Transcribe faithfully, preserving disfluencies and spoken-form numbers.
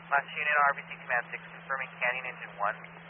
Last unit, R B C Command six, confirming Canyon Engine one.